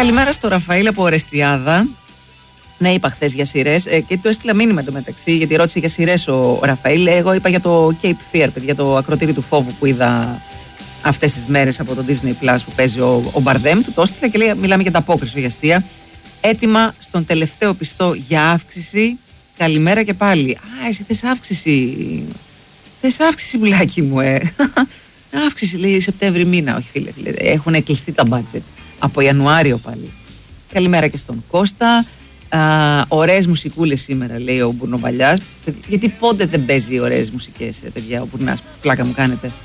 Καλημέρα στο Ραφαήλ από Ορεστιάδα. Ναι, είπα χθες για σειρές και του έστειλα μήνυμα εντωμεταξύ, γιατί ρώτησε για σειρές ο Ραφαήλ. Εγώ είπα για το Cape Fear, για το ακροτήρι του φόβου που είδα αυτές τις μέρες από το Disney Plus που παίζει ο Μπαρδέμ. Του το έστειλα και λέει: μιλάμε για τα απόκριση, για αστεία. Έτοιμα στον τελευταίο πιστό για αύξηση. Καλημέρα και πάλι. Α, εσύ θες αύξηση. Θες αύξηση, πουλάκι μου, Αύξηση, λέει, Σεπτέμβρη μήνα. Όχι, φίλε. Έχουν κλειστεί τα budget. Από Ιανουάριο πάλι. Καλημέρα και στον Κώστα. Ωραίες μουσικούλες σήμερα, λέει ο Μπουρνοβαλιάς. Γιατί πότε δεν παίζει ωραίες μουσικές, παιδιά, ο Μπουρνάς. Πλάκα μου κάνετε.